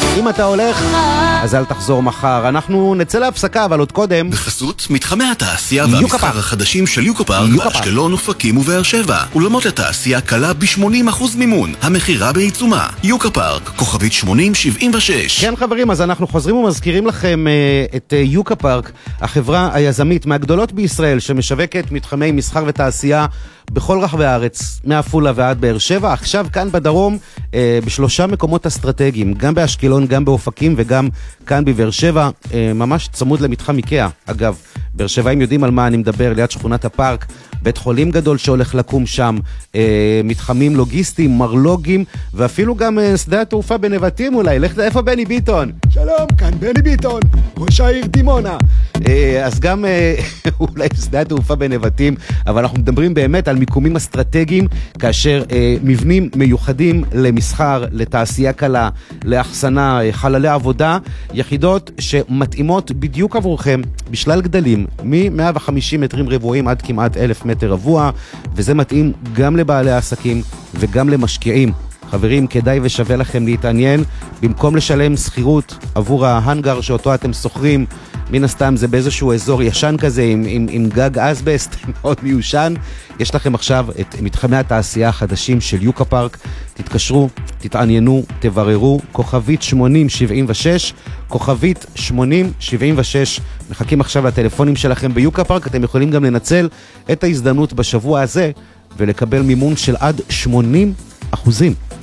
אם אתה הולך, אז אל תחזור מחר. אנחנו נצא להפסקה, אבל עוד קודם... בחסות מתחמי התעשייה והמסחר החדשים של יוקופארק באשקלון, אופקים ובאר שבע. אולמות לתעשייה קלה ב-80% מימון. המחירה בעיצומה. יוקופארק, כוכבית 8076. כן חברים, אז אנחנו חוזרים ומזכירים לכם את יוקופארק, החברה היזמית מהגדולות בישראל שמשווקת מתחמי מסחר ותעשייה בכל רחבי הארץ, מעפולה ועד באר שבע. עכשיו כאן בדרום, בשלושה מקומות אסטרטגיים, גם באשקלון, גם באופקים וגם כאן בבאר שבע, ממש צמוד למתחם איקאה. אגב, באר שבעים יודעים על מה אני מדבר, ליד שכונת הפארק, בית חולים גדול שהולך לקום שם, מתחמים לוגיסטיים, מרלוגים, ואפילו גם שדה התעופה בנבטים אולי. איפה בני ביטון? שלום, כאן בני ביטון, ראש העיר דימונה. אז גם אולי שדה התעופה בנבטים, אבל אנחנו מדברים באמת על מיקומים אסטרטגיים, כאשר מבנים מיוחדים למסחר, לתעשייה קלה, לאחסנה, חללי עבודה, יחידות שמתאימות בדיוק עבורכם, בשלל גדלים, מ-150 מטרים רבועים עד כמעט 1,000 מטר רבוע, וזה מתאים גם לבעלי העסקים וגם למשקיעים. חברים, כדאי ושווה לכם להתעניין, במקום לשלם שכירות עבור ההנגר שאותו אתם סוחרים, מן הסתם זה באיזשהו אזור ישן כזה עם גג אסבסט מאוד מיושן. יש לכם עכשיו את מתחמי התעשייה החדשים של יוקופארק. תתקשרו, תתעניינו, תבררו, כוכבית 8076, כוכבית 8076. מחכים עכשיו לטלפונים שלכם ביוקופארק. אתם יכולים גם לנצל את ההזדמנות בשבוע הזה ולקבל מימון של עד 80%.